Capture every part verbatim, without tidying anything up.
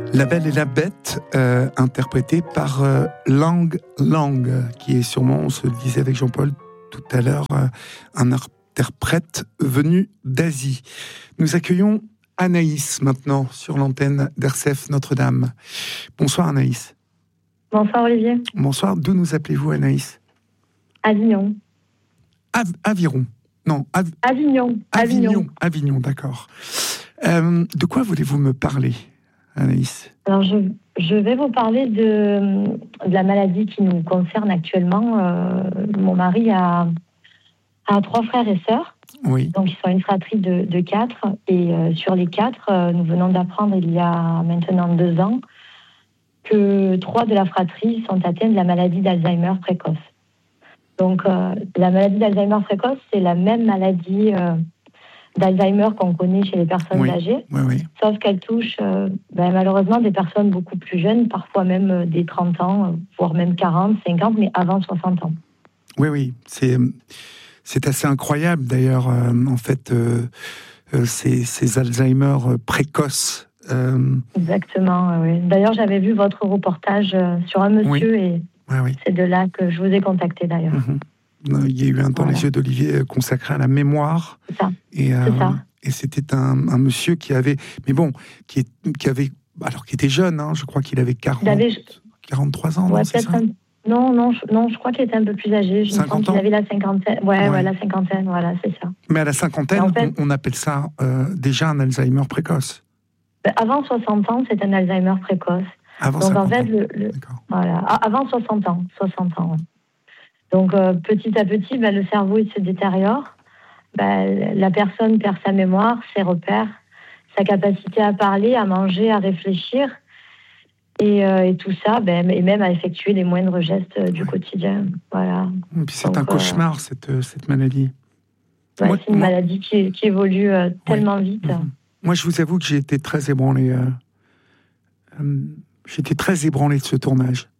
La Belle et la Bête, euh, interprétée par euh, Lang Lang, qui est sûrement, on se le disait avec Jean-Paul tout à l'heure, euh, un interprète venu d'Asie. Nous accueillons Anaïs maintenant sur l'antenne d'R C F Notre-Dame. Bonsoir Anaïs. Bonsoir Olivier. Bonsoir, d'où nous appelez-vous Anaïs? Avignon. Av- Aviron. Non, Av- Avignon. Avignon. Avignon, Avignon, d'accord. Euh, de quoi voulez-vous me parler, Anaïs? Alors, je, je vais vous parler de, de la maladie qui nous concerne actuellement. Euh, mon mari a, a trois frères et sœurs. Oui. Donc, ils sont une fratrie de, de quatre. Et euh, sur les quatre, euh, nous venons d'apprendre il y a maintenant deux ans que trois de la fratrie sont atteints de la maladie d'Alzheimer précoce. Donc, euh, la maladie d'Alzheimer précoce, c'est la même maladie euh, d'Alzheimer qu'on connaît chez les personnes Oui. âgées, Oui, oui. sauf qu'elle touche euh, ben, malheureusement des personnes beaucoup plus jeunes, parfois même euh, des trente ans, euh, voire même quarante, cinquante, mais avant soixante ans. Oui, oui, c'est, c'est assez incroyable d'ailleurs, euh, en fait, euh, euh, ces, ces Alzheimer euh, précoces. Euh... Exactement, oui. D'ailleurs, j'avais vu votre reportage euh, sur un monsieur Oui. et Oui, oui. c'est de là que je vous ai contacté d'ailleurs. Mm-hmm. Il y a eu un Dans voilà. les yeux d'Olivier consacré à la mémoire. C'est ça. Et, euh, c'est ça. Et c'était un, un monsieur qui avait, mais bon, qui, est, qui avait, alors qui était jeune, hein, je crois qu'il avait quarante, avait... quarante-trois ans, ouais, non, c'est ça un... Non, non, je, non, je crois qu'il était un peu plus âgé. Je me sens qu'il avait la cinquantaine. Ouais, ouais, ouais, la cinquantaine, voilà, c'est ça. Mais à la cinquantaine, en fait, on, on appelle ça euh, déjà un Alzheimer précoce. Avant soixante ans, c'est un Alzheimer précoce. Avant Donc cinquante en fait, ans. le, le, voilà, avant soixante ans, soixante ans. Ouais. Donc euh, petit à petit, ben, le cerveau il se détériore. Ben, la personne perd sa mémoire, ses repères, sa capacité à parler, à manger, à réfléchir, et, euh, et tout ça, ben, et même à effectuer les moindres gestes euh, du ouais. quotidien. Voilà. Et puis c'est Donc, un cauchemar euh, cette cette maladie. Ouais, moi, c'est une moi... maladie qui, qui évolue euh, tellement ouais. vite. Mmh. Moi, je vous avoue que j'ai été très ébranlé. Euh, euh, j'ai été très ébranlé de ce tournage.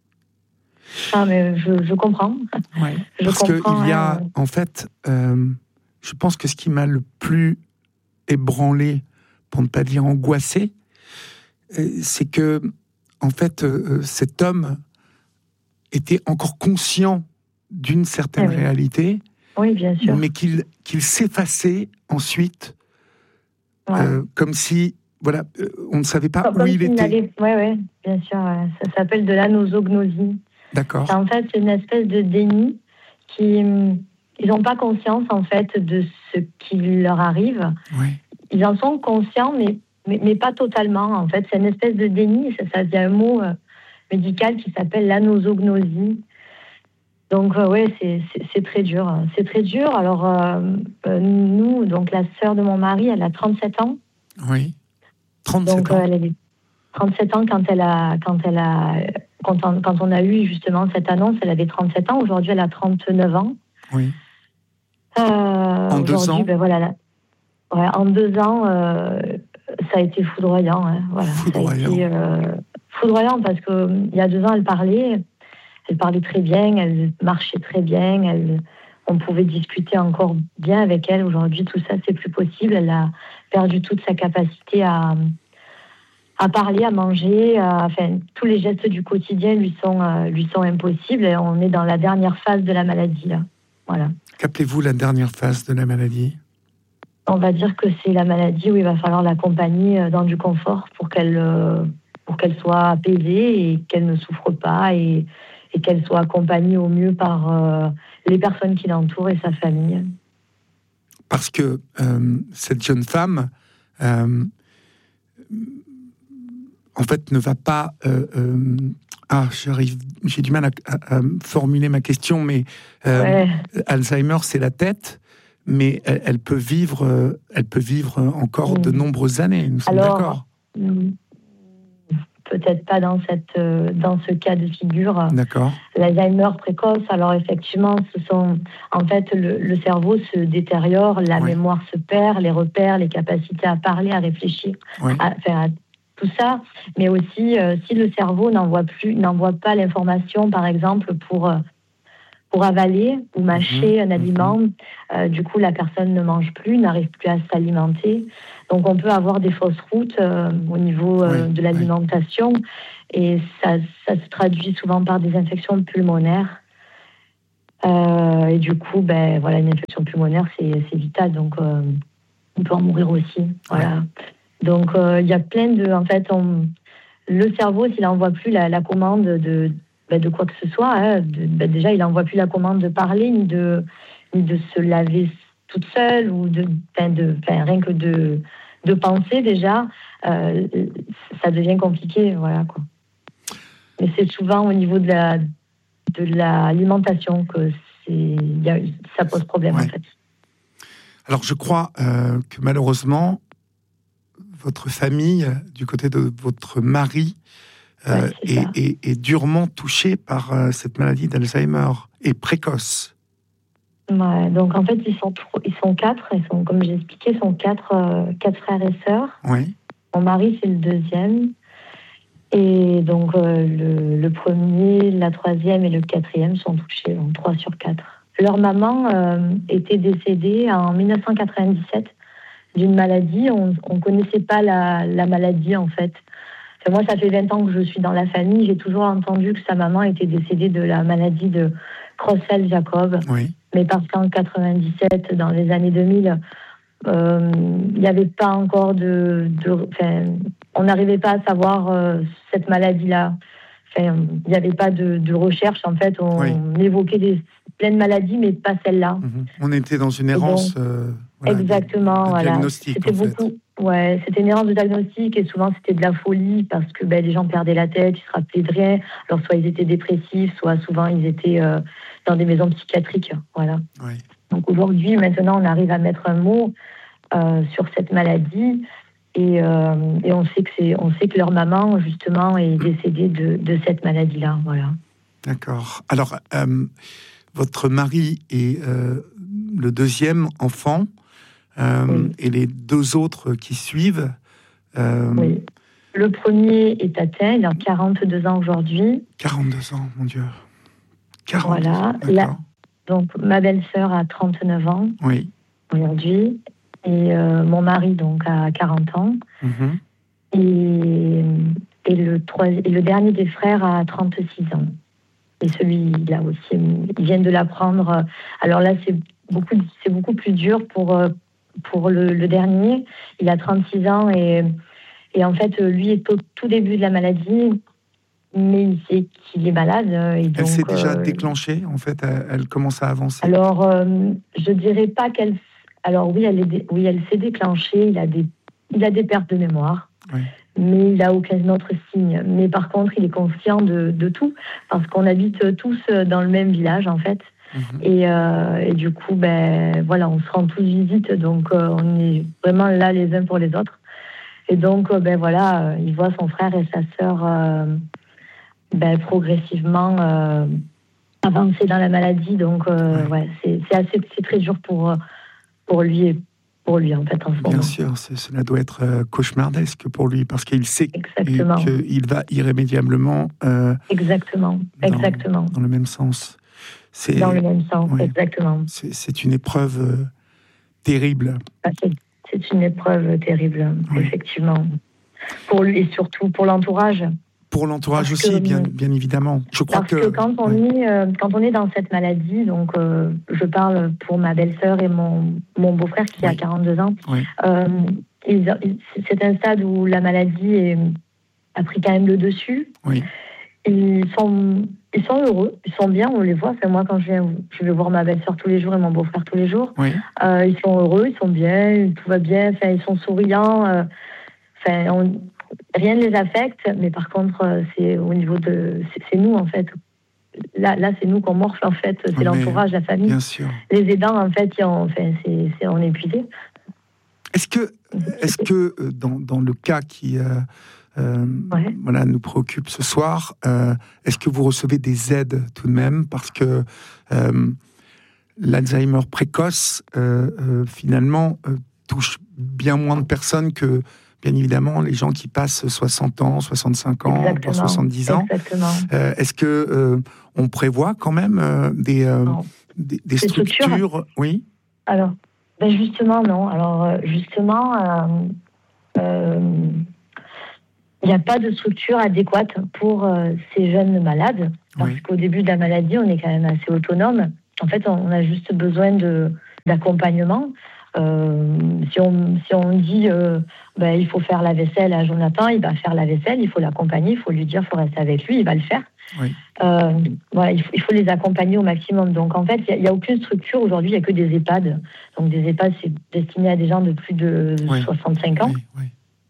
Ah, mais je, je comprends. Ouais, je parce qu'il y a, euh... en fait, euh, je pense que ce qui m'a le plus ébranlé, pour ne pas dire angoissé, euh, c'est que, en fait, euh, cet homme était encore conscient d'une certaine oui. réalité, oui, bien sûr. mais qu'il, qu'il s'effaçait ensuite. Ouais. Euh, comme si, voilà, euh, on ne savait pas comme où il était. Oui, oui, bien sûr. Ouais. Ça s'appelle de l'anosognosie. D'accord. C'est en fait une espèce de déni qui, ils n'ont pas conscience en fait de ce qui leur arrive. Oui. Ils en sont conscients, mais, mais mais pas totalement. En fait, c'est une espèce de déni. Ça, ça vient un mot euh, médical qui s'appelle l'anosognosie. Donc euh, ouais, c'est, c'est c'est très dur. C'est très dur. Alors euh, euh, nous, donc la sœur de mon mari, elle a trente-sept ans. Oui. trente-sept donc, ans. Euh, elle avait trente-sept ans quand elle a quand elle a quand on, quand on a eu justement cette annonce. Elle avait trente-sept ans. Aujourd'hui, elle a trente-neuf ans. Oui. Euh, en deux ans. Ben voilà. Là, ouais, en deux ans, euh, ça a été foudroyant. Hein, voilà. Foudroyant. Ça a été euh, foudroyant parce que il y a deux ans, elle parlait. Elle parlait très bien, elle marchait très bien, elle, on pouvait discuter encore bien avec elle. Aujourd'hui, tout ça, c'est plus possible. Elle a perdu toute sa capacité à, à parler, à manger. À, enfin, tous les gestes du quotidien lui sont, euh, lui sont impossibles. Et on est dans la dernière phase de la maladie. Là. Voilà. Qu'appelez-vous la dernière phase de la maladie ? On va dire que c'est la maladie où il va falloir l'accompagner dans du confort pour qu'elle, euh, pour qu'elle soit apaisée et qu'elle ne souffre pas et et qu'elle soit accompagnée au mieux par euh, les personnes qui l'entourent et sa famille. Parce que euh, cette jeune femme, euh, en fait, ne va pas... Euh, euh, ah, j'arrive, j'ai du mal à, à, à formuler ma question, mais euh, ouais. Alzheimer, c'est la tête, mais elle, elle peut vivre, euh, elle peut vivre encore mmh. de nombreuses années. Nous sommes Alors, d'accord. Mmh. Peut-être pas dans, cette, euh, dans ce cas de figure. D'accord. L'Alzheimer précoce, alors effectivement, ce sont, en fait, le, le cerveau se détériore, la oui. mémoire se perd, les repères, les capacités à parler, à réfléchir, oui. à, enfin, à tout ça. Mais aussi, euh, si le cerveau n'envoie plus, n'envoie pas l'information, par exemple, pour, euh, pour avaler ou mâcher mmh, un aliment. mmh. Euh, du coup, la personne ne mange plus, n'arrive plus à s'alimenter. Donc, on peut avoir des fausses routes euh, au niveau euh, Oui, de oui. l'alimentation. Et ça, ça se traduit souvent par des infections pulmonaires. Euh, et du coup, ben, voilà, une infection pulmonaire, c'est, c'est vital. Donc, euh, on peut en mourir aussi. Voilà. Ouais. Donc, euh, il y a plein de... En fait, on, le cerveau, s'il n'envoie plus la, la commande de, ben, de quoi que ce soit, hein, de, ben, déjà, il n'envoie plus la commande de parler, ni de, ni de se laver toute seule, ou de, ben, de, ben, rien que de, de penser déjà, euh, ça devient compliqué. Voilà, quoi. Mais c'est souvent au niveau de, la, de l'alimentation que c'est, y a, ça pose problème, Ouais. en fait. Alors, je crois euh, que malheureusement, votre famille, du côté de votre mari, euh, Ouais, c'est est, ça. est, est durement touchée par euh, cette maladie d'Alzheimer, et précoce. Ouais, donc en fait, ils sont, trop, ils sont quatre, ils sont, comme j'ai expliqué, ils sont quatre, euh, quatre frères et sœurs. Oui. Mon mari, c'est le deuxième. Et donc, euh, le, le premier, la troisième et le quatrième sont touchés, donc trois sur quatre. Leur maman euh, était décédée en dix-neuf cent quatre-vingt-dix-sept d'une maladie. On ne connaissait pas la, la maladie, en fait. Enfin, moi, ça fait vingt ans que je suis dans la famille. J'ai toujours entendu que sa maman était décédée de la maladie de Creutzfeldt-Jakob. Oui. Mais parce qu'en quatre-vingt-dix-sept, dans les années deux mille, il euh, n'y avait pas encore de... de on n'arrivait pas à savoir euh, cette maladie-là. Il n'y avait pas de, de recherche. En fait, on oui. évoquait des, plein de maladies, mais pas celle-là. Mmh. On était dans une errance donc, euh, voilà, exactement, de, de voilà. diagnostic. C'était en beaucoup... fait. Ouais, c'était une errance de diagnostic et souvent c'était de la folie parce que ben, les gens perdaient la tête, ils se rappelaient de rien. Alors soit ils étaient dépressifs, soit souvent ils étaient euh, dans des maisons psychiatriques. Voilà. Oui. Donc aujourd'hui, maintenant, on arrive à mettre un mot euh, sur cette maladie et, euh, et on sait que c'est, on sait que leur maman justement est décédée de, de cette maladie-là. Voilà. D'accord. Alors, euh, votre mari est euh, le deuxième enfant. Euh, oui. Et les deux autres qui suivent euh... Oui. Le premier est atteint, il a quarante-deux ans aujourd'hui. quarante-deux ans, mon Dieu. quarante-deux voilà. ans, La... Donc, ma belle-sœur a trente-neuf ans oui. aujourd'hui. Et euh, mon mari, donc, a quarante ans. Mm-hmm. Et, et, le troisi... et le dernier des frères a trente-six ans. Et celui-là aussi, ils viennent de l'apprendre. Alors là, c'est beaucoup, c'est beaucoup plus dur pour... Pour le, le dernier, il a trente-six ans et, et en fait, lui est au tout début de la maladie, mais il sait qu'il est malade. Et donc, elle s'est déjà euh, déclenchée, en fait, elle, elle commence à avancer. Alors, euh, je dirais pas qu'elle... Alors oui, elle, est, oui, elle s'est déclenchée, il a des, il a des pertes de mémoire, oui. mais il n'a aucun autre signe. Mais par contre, il est conscient de, de tout, parce qu'on habite tous dans le même village, en fait. Mmh. Et, euh, et du coup, ben, voilà, on se rend tous visite, donc euh, on est vraiment là les uns pour les autres. Et donc, euh, ben, voilà, euh, il voit son frère et sa sœur euh, ben, progressivement euh, avancer dans la maladie. Donc, euh, ouais. ouais, c'est, c'est, assez, c'est très dur pour, pour lui et pour lui, en fait, en ce Bien moment. sûr, cela doit être euh, cauchemardesque pour lui, parce qu'il sait Exactement. qu'il va irrémédiablement... Euh, Exactement, exactement. Dans, dans le même sens. C'est, dans le même sens, ouais, exactement. C'est, c'est une épreuve euh, terrible. Ah, c'est, c'est une épreuve terrible, oui. Effectivement. Pour lui et surtout pour l'entourage. Pour l'entourage parce aussi, que, bien, bien évidemment. Je crois parce que, que quand, on ouais. est, euh, quand on est dans cette maladie, donc euh, je parle pour ma belle-sœur et mon, mon beau-frère qui oui. a quarante-deux ans, oui. euh, ils, c'est un stade où la maladie est, a pris quand même le dessus. Oui. Ils sont, ils sont heureux, ils sont bien, on les voit. Enfin, moi, quand je viens, je vais voir ma belle-sœur tous les jours et mon beau-frère tous les jours, oui. euh, ils sont heureux, ils sont bien, tout va bien, enfin, ils sont souriants. Euh, enfin, on, rien ne les affecte, mais par contre, c'est au niveau de... C'est, c'est nous, en fait. Là, là, c'est nous qu'on morfle, en fait. C'est oui, l'entourage, la famille. Bien sûr. Les aidants, en fait, ils ont, enfin, c'est, c'est, on est épuisés. Est-ce que, est-ce que dans, dans le cas qui... Euh... Euh, ouais. Voilà, nous préoccupe ce soir. Euh, est-ce que vous recevez des aides tout de même? Parce que euh, l'Alzheimer précoce, euh, euh, finalement, euh, touche bien moins de personnes que bien évidemment, les gens qui passent soixante ans, soixante-cinq ans, Exactement. voire soixante-dix ans. Exactement. Euh, est-ce que euh, on prévoit quand même euh, des, euh, des, des structures, structures Oui. Alors, ben justement, non. Alors, justement, euh, euh, il n'y a pas de structure adéquate pour euh, ces jeunes malades, parce oui. qu'au début de la maladie, on est quand même assez autonome. En fait, on a juste besoin de, d'accompagnement. Euh, si, on, si on dit euh, ben, il faut faire la vaisselle à Jonathan, il va faire la vaisselle, il faut l'accompagner, il faut lui dire il faut rester avec lui, il va le faire. Oui. Euh, voilà, il faut, il faut les accompagner au maximum. Donc en fait, il n'y a, a aucune structure aujourd'hui, il n'y a que des EHPAD. Donc des EHPAD, c'est destiné à des gens de plus de oui. soixante-cinq ans. Oui, oui.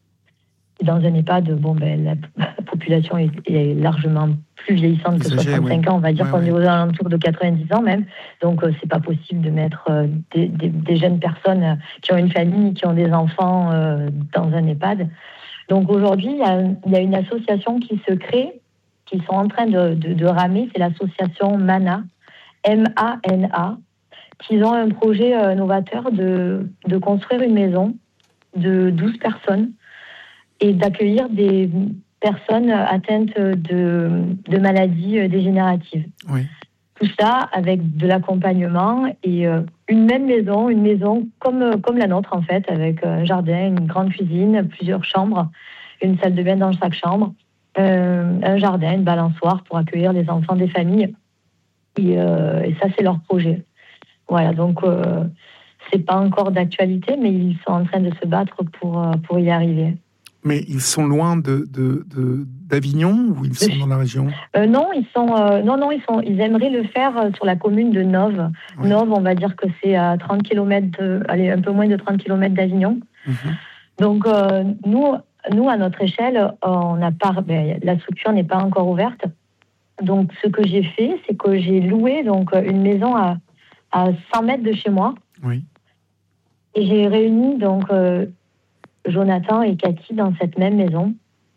Et dans un EHPAD, bon, ben, la, la population est, est largement plus vieillissante que soixante-cinq oui. ans. On va dire oui, qu'on oui. est aux alentours de quatre-vingt-dix ans même. Donc euh, c'est pas possible de mettre euh, des, des, des jeunes personnes qui ont une famille, qui ont des enfants euh, dans un EHPAD. Donc aujourd'hui, il y a, y a une association qui se crée, qui sont en train de, de, de ramer, c'est l'association MANA, M A N A, qui ont un projet euh, novateur de, de construire une maison de douze personnes et d'accueillir des personnes atteintes de, de maladies dégénératives. Oui. Tout ça avec de l'accompagnement et euh, une même maison, une maison comme, comme la nôtre en fait, avec un jardin, une grande cuisine, plusieurs chambres, une salle de bain dans chaque chambre, euh, un jardin, une balançoire pour accueillir les enfants des familles. Et, euh, et ça, c'est leur projet. Voilà, donc euh, c'est pas encore d'actualité, mais ils sont en train de se battre pour, pour y arriver. Mais ils sont loin de, de, de, d'Avignon ou ils sont dans la région euh, Non, ils sont euh, non non ils sont ils aimeraient le faire sur la commune de Nove. Oui. Nove, on va dire que c'est à trente kilomètres, de, allez un peu moins de trente kilomètres d'Avignon. Mm-hmm. Donc euh, nous nous à notre échelle, on n'a pas ben, la structure n'est pas encore ouverte. Donc ce que j'ai fait, c'est que j'ai loué donc une maison à à cent mètres de chez moi. Oui. Et j'ai réuni donc euh, Jonathan et Cathy dans cette même maison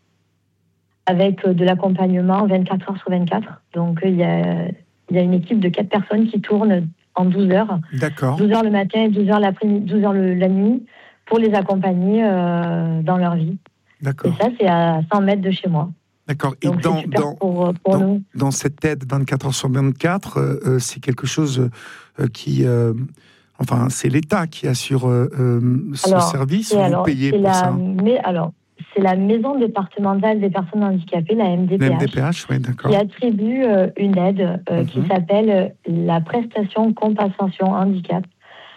avec de l'accompagnement vingt-quatre heures sur vingt-quatre. Donc il y a, il y a une équipe de quatre personnes qui tournent en douze heures. D'accord. douze heures le matin et douze heures l'après-midi, douze heures le, la nuit pour les accompagner euh, dans leur vie. D'accord. Et ça, c'est à cent mètres de chez moi. D'accord. Et donc, dans, dans, pour, pour dans, nous. dans cette aide vingt-quatre heures sur vingt-quatre, euh, c'est quelque chose euh, qui... Euh, Enfin, c'est l'État qui assure euh, ce alors, service ou vous payez pour la, ça mais, alors, c'est la Maison départementale des personnes handicapées, la M D P H, la M D P H oui, d'accord. qui attribue euh, une aide euh, mm-hmm. qui s'appelle la prestation compensation handicap,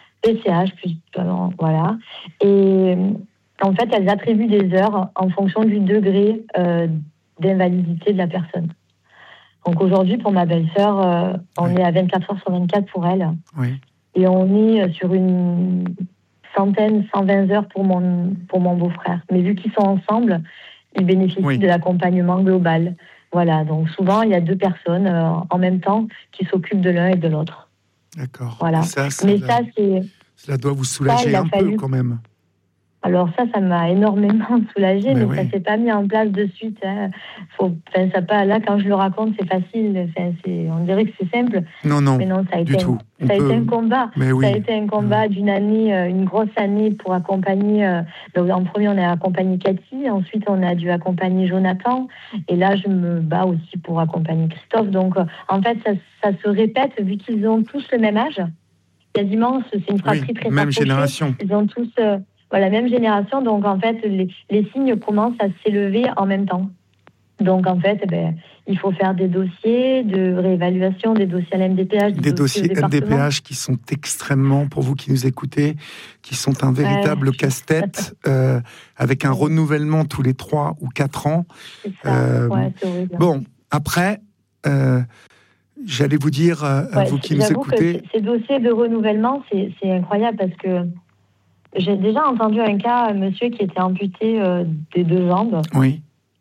P C H, puis, alors, voilà. Et en fait, elles attribuent des heures en fonction du degré euh, d'invalidité de la personne. Donc aujourd'hui, pour ma belle-sœur, euh, on oui. est à vingt-quatre heures sur vingt-quatre pour elle. Oui. Et on est sur une centaine, cent vingt heures pour mon, pour mon beau-frère. Mais vu qu'ils sont ensemble, ils bénéficient oui. de l'accompagnement global. Voilà, donc souvent, il y a deux personnes euh, en même temps qui s'occupent de l'un et de l'autre. D'accord. Voilà. Ça, Mais la... ça, c'est... Cela doit vous soulager ça, un fallu... peu, quand même. Alors ça, ça m'a énormément soulagée, mais, mais oui. ça ne s'est pas mis en place de suite. Hein. Faut, ça pas, là, quand je le raconte, c'est facile. Enfin, c'est, on dirait que c'est simple. Non, non, mais non, ça a du été, tout. Ça a peut... été un combat. Mais oui. Ça a été un combat mmh. d'une année, une grosse année pour accompagner... Euh, donc, en premier, on a accompagné Cathy. Ensuite, on a dû accompagner Jonathan. Et là, je me bats aussi pour accompagner Christophe. Donc, euh, en fait, ça, ça se répète, vu qu'ils ont tous le même âge. Quasiment, c'est une fratrie oui, très même rapprochée. Génération. Ils ont tous... Euh, Voilà, même génération, donc en fait, les, les signes commencent à s'élever en même temps. Donc en fait, eh ben, il faut faire des dossiers de réévaluation, des dossiers à l'M D P H, des, des dossiers, dossiers M D P H qui sont extrêmement, pour vous qui nous écoutez, qui sont un véritable ouais. casse-tête, euh, avec un ouais. renouvellement tous les trois ou quatre ans. C'est ça. Euh, ouais, c'est horrible. Bon, après... Euh, j'allais vous dire, euh, ouais, vous qui nous écoutez... Que ces dossiers de renouvellement, c'est, c'est incroyable parce que j'ai déjà entendu un cas, un monsieur qui était amputé euh, des deux jambes. Oui.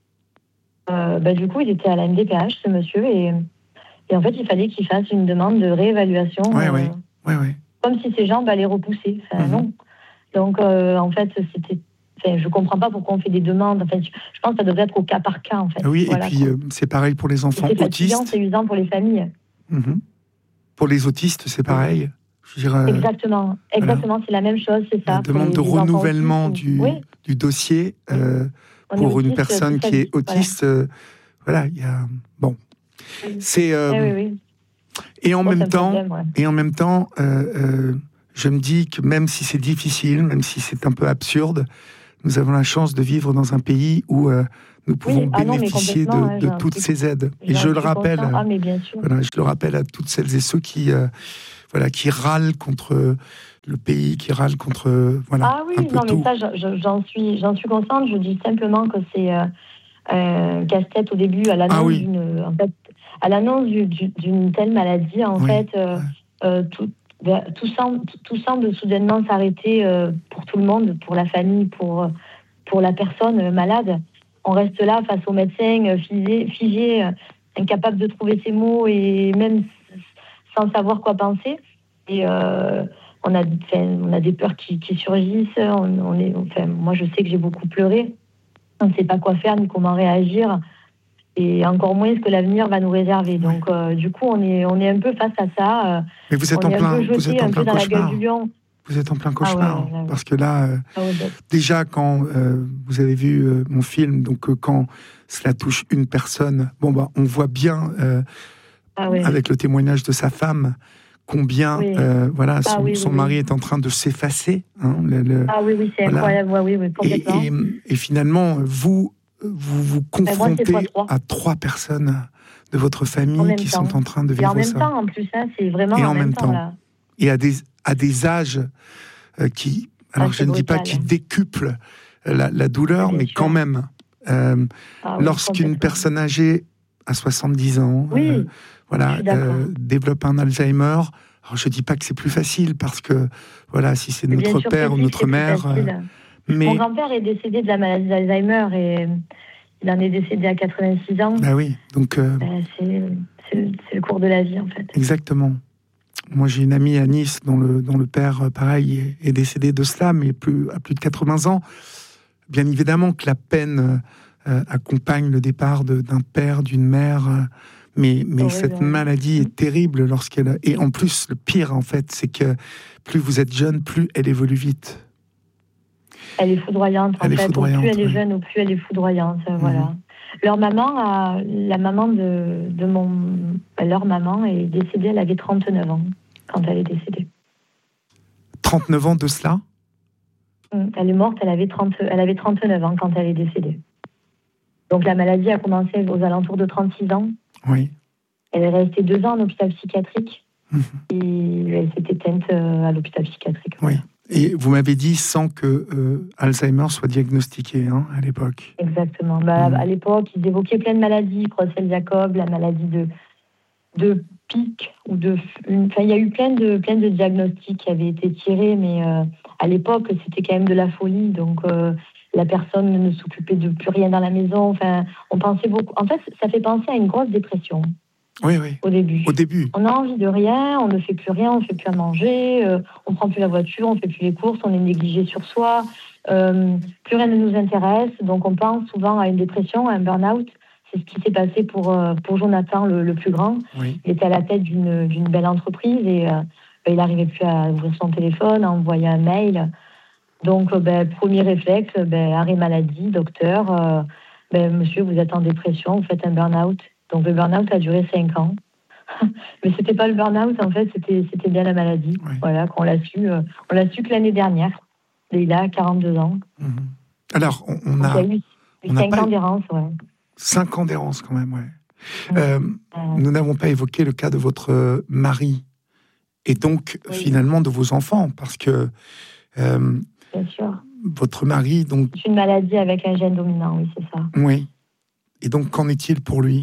Euh, bah, du coup, il était à la M D P H, ce monsieur, et, et en fait, il fallait qu'il fasse une demande de réévaluation. Oui, euh, oui. oui, oui. Comme si ses jambes allaient repousser. Enfin, mm-hmm. non. Donc, euh, en fait, c'était... Enfin, je ne comprends pas pourquoi on fait des demandes. Enfin, je, je pense que ça devrait être au cas par cas, en fait. Oui, voilà, et puis euh, c'est pareil pour les enfants c'est autistes. C'est usant pour les familles. Mm-hmm. Pour les autistes, c'est pareil. Je veux dire, euh, exactement, exactement, voilà. C'est la même chose, c'est ça. La demande de renouvellement du, oui. du dossier euh, pour autiste, une personne qui est autiste, voilà, euh, voilà il y a bon, oui. c'est euh, eh oui, oui. et en bon, même temps, problème, ouais. et en même temps, euh, euh, je me dis que même si c'est difficile, même si c'est un peu absurde, nous avons la chance de vivre dans un pays où euh, nous pouvons oui. ah bénéficier non, de, hein, de toutes suis, ces aides. Et je le rappelle, ah, mais bien sûr. Voilà, je le rappelle à toutes celles et ceux qui, euh, voilà, qui râlent contre le pays, qui râlent contre, voilà, ah oui, un peu non, tout. mais ça, j'en suis, j'en suis consciente. Je dis simplement que c'est euh, un casse-tête au début à l'annonce ah oui. d'une, en fait, à l'annonce d'une telle maladie, en oui. fait, euh, ouais. euh, tout. Tout semble, tout semble soudainement s'arrêter euh, pour tout le monde, pour la famille, pour, pour la personne malade. On reste là face au médecin, figé, figé, incapable de trouver ses mots et même sans savoir quoi penser. Et euh, on, a, on a des peurs qui, qui surgissent. On, on est, enfin, moi, je sais que j'ai beaucoup pleuré. On ne sait pas quoi faire ni comment réagir. Et encore moins ce que l'avenir va nous réserver. Donc, euh, du coup, on est, on est un peu face à ça. Euh, Mais vous êtes on en est plein, un peu jeté, vous êtes en un plein peu dans cauchemar. La gueule du lion. Vous êtes en plein cauchemar. Ah ouais, ouais, ouais. Parce que là, euh, ah ouais, déjà, quand euh, vous avez vu euh, mon film, donc euh, quand cela touche une personne, bon, bah, on voit bien, euh, ah ouais. avec le témoignage de sa femme, combien oui. euh, voilà, son, ah oui, oui, son mari oui. est en train de s'effacer. Hein, le, le, ah oui, oui, c'est voilà. incroyable. Ouais, oui, oui, complètement. Et, et, et finalement, vous, vous vous confrontez moi, trois. à trois personnes de votre famille qui temps. sont en train de vivre ça. Et en même ça. temps, en plus, hein, c'est vraiment et en, en même temps. temps. Là. Et à des, à des âges euh, qui... Alors, ah, je ne dis pas qui décuplent la, la douleur, mais sûr. quand même, euh, ah, oui, lorsqu'une personne âgée à soixante-dix ans oui, euh, voilà, euh, développe un Alzheimer, alors je ne dis pas que c'est plus facile, parce que voilà, si c'est notre père ou notre mère... Euh, mais... Mon grand-père est décédé de la maladie d'Alzheimer et il en est décédé à quatre-vingt-six ans. Ah oui, donc... Euh... Ben, c'est, c'est, c'est le cours de la vie, en fait. Exactement. Moi, j'ai une amie à Nice dont le, dont le père, pareil, est, est décédé de cela, mais plus, à plus de quatre-vingts ans. Bien évidemment que la peine euh, accompagne le départ de, d'un père, d'une mère, euh, mais, mais oui, cette oui. maladie est terrible lorsqu'elle... Et en plus, le pire, en fait, c'est que plus vous êtes jeune, plus elle évolue vite. Elle est foudroyante, en elle fait. Est foudroyante, plus elle est oui. jeune, au plus elle est foudroyante, mmh. voilà. Leur maman, a, la maman de, de mon... Leur maman est décédée, elle avait trente-neuf ans quand elle est décédée. trente-neuf ans de cela ? Elle est morte, elle avait, trente, elle avait trente-neuf ans quand elle est décédée. Donc la maladie a commencé aux alentours de trente-six ans. Oui. Elle est restée deux ans en hôpital psychiatrique. Mmh. Et elle s'est éteinte à l'hôpital psychiatrique. Oui. Voilà. Et vous m'avez dit sans que euh, Alzheimer soit diagnostiqué hein, à l'époque. Exactement. Bah, mmh. À l'époque, ils évoquaient plein de maladies, Creutzfeldt-Jakob, la maladie de, de Pic, ou de, enfin, il y a eu plein de, plein de diagnostics qui avaient été tirés, mais euh, à l'époque, c'était quand même de la folie. Donc, euh, la personne ne s'occupait de plus rien dans la maison. Enfin, on pensait beaucoup. En fait, ça fait penser à une grosse dépression. Oui, oui. Au début. Au début. On a envie de rien, on ne fait plus rien, on ne fait plus à manger, euh, on ne prend plus la voiture, on ne fait plus les courses, on est négligé sur soi, euh, plus rien ne nous intéresse, donc on pense souvent à une dépression, à un burn-out. C'est ce qui s'est passé pour, euh, pour Jonathan, le, le plus grand. Oui. Il était à la tête d'une, d'une belle entreprise et euh, il n'arrivait plus à ouvrir son téléphone, à envoyer un mail. Donc, euh, ben, premier réflexe, ben, arrêt maladie, docteur, euh, ben, monsieur, vous êtes en dépression, vous faites un burn-out. Donc le burn-out a duré cinq ans. Mais c'était pas le burn-out, en fait, c'était, c'était bien la maladie. Oui. Voilà, qu'on l'a su, euh, on l'a su que l'année dernière. Et il a quarante-deux ans. Mmh. Alors, on, on a... Il y a eu, eu cinq ans d'errance, ouais. cinq ans d'errance, quand même, ouais. Mmh. Euh, mmh. Nous n'avons pas évoqué le cas de votre mari. Et donc, oui. finalement, de vos enfants. Parce que... Euh, bien sûr. Votre mari, donc... C'est une maladie avec un gène dominant, oui, c'est ça. Oui. Et donc, qu'en est-il pour lui ?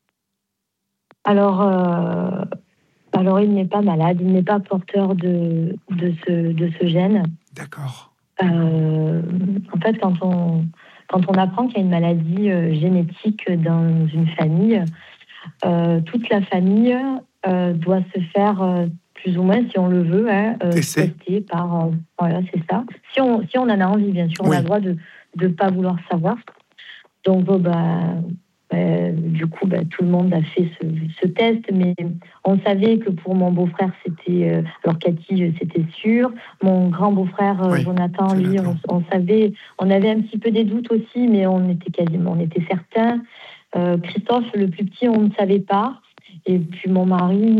Alors, euh, alors, il n'est pas malade, il n'est pas porteur de, de, ce, de ce gène. D'accord. Euh, en fait, quand on, quand on apprend qu'il y a une maladie euh, génétique dans une famille, euh, toute la famille euh, doit se faire, euh, plus ou moins, si on le veut, hein, euh, tester par... Euh, voilà, c'est ça. Si on, si on en a envie, bien sûr, oui. On a le droit de ne pas vouloir savoir. Donc, bon, bah, Euh, du coup, bah, tout le monde a fait ce, ce test, mais on savait que pour mon beau-frère, c'était... Euh, alors, Cathy, c'était sûr. Mon grand beau-frère, euh, Oui, Jonathan, lui, Jonathan. on, on savait... On avait un petit peu des doutes aussi, mais on était quasiment... On était certains. Euh, Christophe, le plus petit, on ne savait pas. Et puis, mon mari...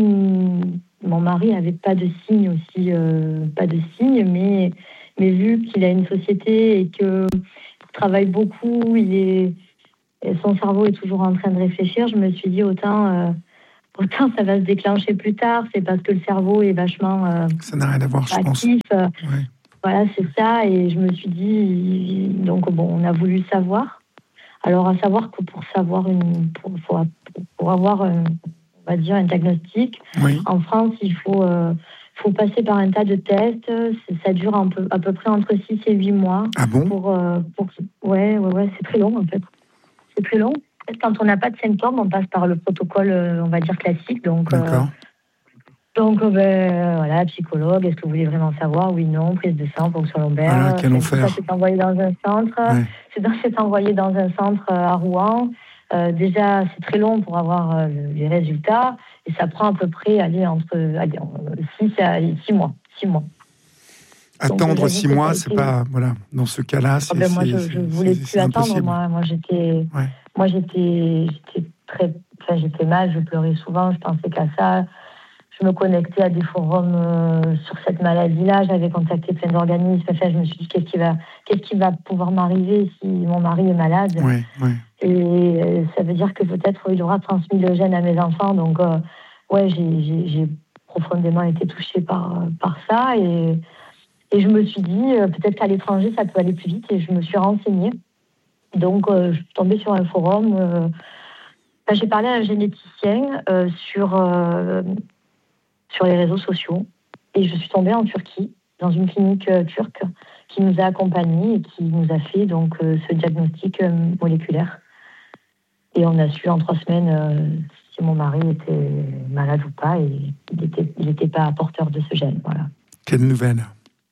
Mon mari avait pas de signe aussi, euh, pas de signe, mais, mais vu qu'il a une société et qu'il travaille beaucoup, il est... Et son cerveau est toujours en train de réfléchir. Je me suis dit, autant, euh, autant ça va se déclencher plus tard. C'est parce que le cerveau est vachement euh, Ça n'a rien à voir, je pense. actif. Euh, Ouais. Voilà, c'est ça. Et je me suis dit, donc bon, on a voulu savoir. Alors, à savoir que pour savoir une, pour, pour, pour avoir, un, on va dire, un diagnostic, Oui. en France, il faut, euh, faut passer par un tas de tests. Ça dure un peu, à peu près entre six et huit mois. Ah bon? Pour, euh, pour, ouais, ouais, ouais, c'est très long en fait. C'est très long. Quand on n'a pas de symptômes, on passe par le protocole, on va dire, classique. Donc, D'accord. euh, donc euh, ben, voilà, psychologue, est-ce que vous voulez vraiment savoir? Oui, non, prise de sang, ponction lombaire. Voilà, quel enfer. Ça, c'est envoyé dans un centre. Ouais. C'est, c'est envoyé dans un centre à Rouen. Euh, déjà, c'est très long pour avoir euh, les résultats. Et ça prend à peu près, allez, entre six à six mois. six mois. Attendre Donc, six mois, été... c'est pas... Voilà, dans ce cas-là, c'est... Ah ben moi, c'est, je ne voulais plus attendre, moi. Moi, j'étais... Ouais. Moi, j'étais, j'étais très... Enfin, j'étais mal, je pleurais souvent, je pensais qu'à ça. Je me connectais à des forums euh, sur cette maladie-là. J'avais contacté plein d'organismes. Enfin, je me suis dit, qu'est-ce qui va, qu'est-ce qui va pouvoir m'arriver si mon mari est malade? Ouais, ouais. Et euh, ça veut dire que peut-être il aura transmis le gène à mes enfants. Donc, euh, ouais, j'ai, j'ai, j'ai profondément été touchée par, par ça. Et... Et je me suis dit, euh, peut-être qu'à l'étranger, ça peut aller plus vite. Et je me suis renseignée. Donc, euh, je suis tombée sur un forum. Euh, ben, j'ai parlé à un généticien euh, sur, euh, sur les réseaux sociaux. Et je suis tombée en Turquie, dans une clinique euh, turque, qui nous a accompagnés et qui nous a fait donc, euh, ce diagnostic euh, moléculaire. Et on a su en trois semaines euh, si mon mari était malade ou pas. Et il n'était il était pas porteur de ce gène. Voilà. Quelle nouvelle!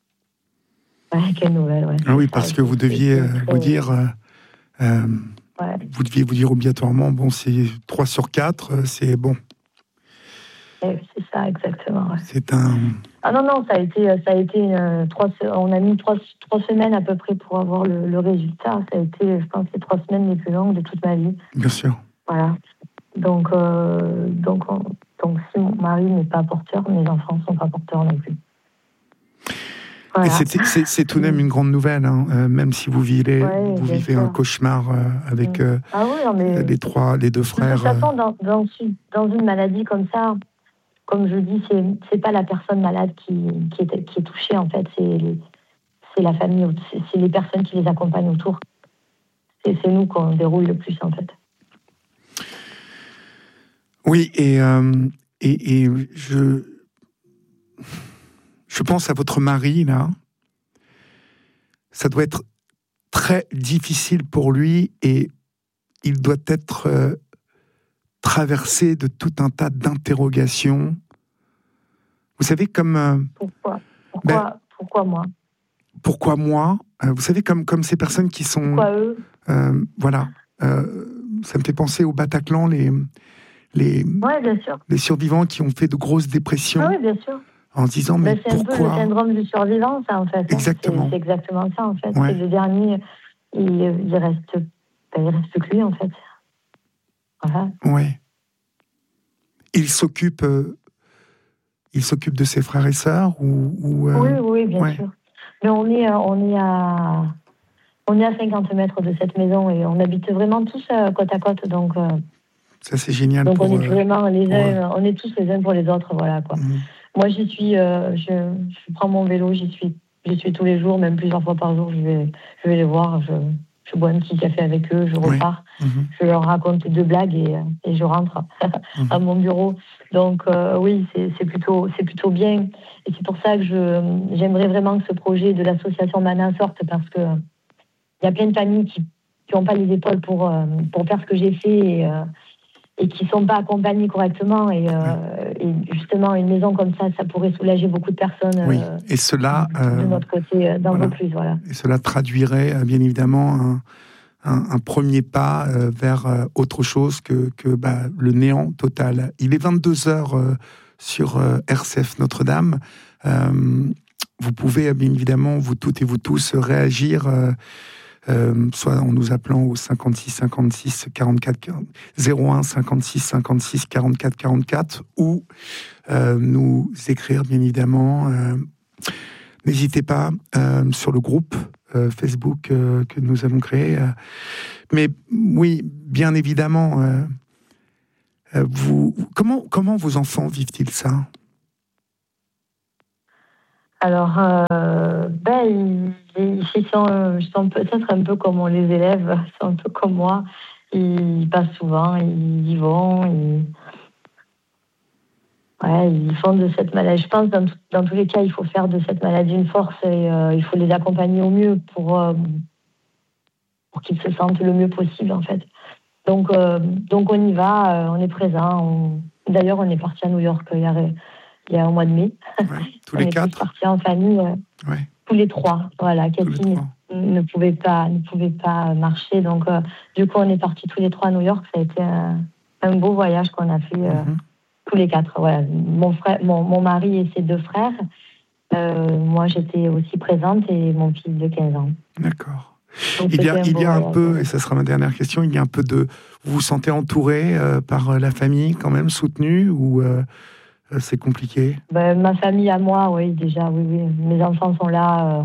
Ouais, quelle nouvelle, ouais. Ah oui, parce que vous deviez euh, vous dire, euh, euh, ouais. vous deviez vous dire obligatoirement, bon, c'est trois sur quatre, c'est bon. Ouais, c'est ça, exactement. Ouais. C'est un. Ah non, non, ça a été, ça a été euh, trois, on a mis trois, trois semaines à peu près pour avoir le, le résultat. Ça a été, je pense, les trois semaines les plus longues de toute ma vie. Bien sûr. Voilà. Donc, euh, donc, on, donc, si mon mari n'est pas porteur, mes enfants ne sont pas porteurs non plus. Voilà. Et c'est, c'est, c'est tout de même une grande nouvelle, hein, euh, même si vous vivez, ouais, vous vivez sûr. un cauchemar euh, avec euh, ah oui, non, mais les trois, les deux frères. De toute façon, dans, dans, dans une maladie comme ça, comme je dis, c'est, c'est pas la personne malade qui, qui, est, qui est touchée, en fait, c'est, les, c'est la famille, c'est, c'est les personnes qui les accompagnent autour. C'est, c'est nous qu'on déroule le plus, en fait. Oui, et, euh, et, et je... Je pense à votre mari, là. Ça doit être très difficile pour lui et il doit être euh, traversé de tout un tas d'interrogations. Vous savez, comme... Euh, pourquoi pourquoi, ben, pourquoi moi Pourquoi moi euh, Vous savez, comme, comme ces personnes qui sont... Pourquoi eux euh, Voilà. Euh, ça me fait penser au Bataclan, les, les, ouais, bien sûr. les survivants qui ont fait de grosses dépressions. Ah oui, bien sûr. En se disant, mais ben, c'est pourquoi? C'est un peu le syndrome du survivant, ça, en fait. Exactement. C'est, c'est exactement ça, en fait. Ouais. C'est le dernier, il, il, reste, ben, il reste que lui, en fait. Voilà. Ouais. Il s'occupe, euh, il s'occupe de ses frères et sœurs ou, ou euh... Oui, oui, bien ouais. sûr. Mais on est, on est à, on est à cinquante mètres de cette maison et on habite vraiment tous euh, côte à côte, donc. Euh, ça c'est génial. Donc pour, on est vraiment les uns, euh, on est tous les uns pour les autres, voilà quoi. Mmh. Moi j'y suis, euh, je, je prends mon vélo, j'y suis, j'y suis tous les jours, même plusieurs fois par jour. Je vais, je vais les voir, je, je bois un petit café avec eux, je repars, oui. mmh. je leur raconte deux blagues et, et je rentre mmh. à mon bureau. Donc euh, oui, c'est, c'est plutôt, c'est plutôt bien. Et c'est pour ça que je, j'aimerais vraiment que ce projet de l'association Mana sorte, parce que il y a plein de familles qui n'ont pas les épaules pour pour faire ce que j'ai fait. Et, euh, et qui ne sont pas accompagnés correctement. Et, euh, oui. et justement, une maison comme ça, ça pourrait soulager beaucoup de personnes. Oui. Euh, et cela, de euh, notre côté, d'en voilà. Plus, voilà. Et cela traduirait, bien évidemment, un, un, un premier pas euh, vers euh, autre chose que, que bah, le néant total. Il est vingt-deux heures euh, sur euh, R C F Notre-Dame. Euh, vous pouvez bien évidemment, vous toutes et vous tous, réagir, euh, euh, soit en nous appelant au cinquante-six cinquante-six quarante-quatre zéro un cinquante-six cinquante-six quarante-quatre quarante-quatre ou euh, nous écrire bien évidemment. Euh, n'hésitez pas euh, sur le groupe euh, Facebook euh, que nous avons créé. Euh, mais oui, bien évidemment, euh, euh, vous, comment, comment vos enfants vivent-ils ça ? Alors, euh, ben, ils, ils sont, ils sont peut-être un peu comme les élèves, ils sont un peu comme moi. Ils passent souvent, ils y vont, ils, ouais, ils font de cette maladie. Je pense, dans, dans tous les cas, il faut faire de cette maladie une force et euh, il faut les accompagner au mieux pour, euh, pour qu'ils se sentent le mieux possible, en fait. Donc, euh, donc on y va, euh, on est présent. On... D'ailleurs, on est parti à New York il y a, il y a un mois de mai. Ouais, tous on les est quatre. partis en famille, euh, ouais. tous les trois. Voilà, Cathy ne pouvait pas, ne pouvait pas marcher, donc euh, du coup, on est partis tous les trois à New York. Ça a été un, un beau voyage qu'on a fait euh, mm-hmm. tous les quatre. Voilà, mon frère, mon, mon mari et ses deux frères. Euh, moi, j'étais aussi présente et mon fils de quinze ans. D'accord. Donc, il y a, il y a un peu, voyage. Et ça sera ma dernière question, il y a un peu de... Vous vous sentez entouré euh, par la famille, quand même, soutenue, ou euh, c'est compliqué ? Ben, ma famille à moi, oui, déjà, oui, oui. Mes enfants sont là. Euh,